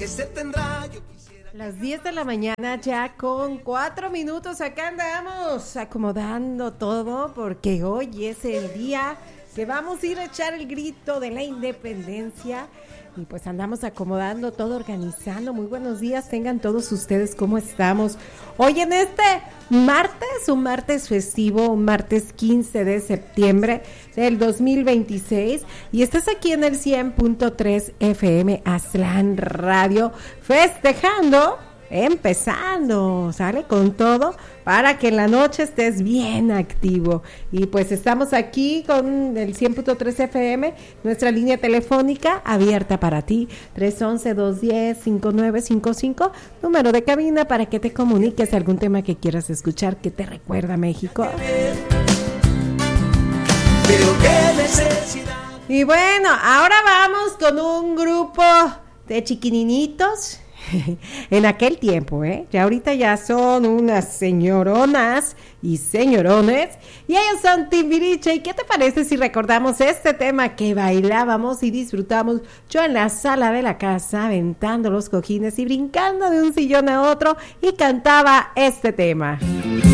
que se tendrá, yo quisiera... Las 10 de la mañana ya con 4 minutos, acá andamos acomodando todo porque hoy es el día que vamos a ir a echar el grito de la independencia y pues andamos acomodando todo, organizando. Muy buenos días, tengan todos ustedes, ¿cómo estamos? Hoy en este martes, un martes festivo, un martes 15 de septiembre del 2026 y estás aquí en el 100.3 FM Aztlán Radio festejando, empezando, sale con todo para que en la noche estés bien activo. Y pues estamos aquí con el 100.3 FM, nuestra línea telefónica abierta para ti, 311-210-5955, número de cabina para que te comuniques algún tema que quieras escuchar que te recuerda a México. Pero qué necesidad. Y bueno, ahora vamos con un grupo de chiquininitos. En aquel tiempo, ya ahorita ya son unas señoronas y señorones, y ellos son Timbiriche. ¿Y qué te parece si recordamos este tema que bailábamos y disfrutamos yo en la sala de la casa, aventando los cojines y brincando de un sillón a otro, y cantaba este tema?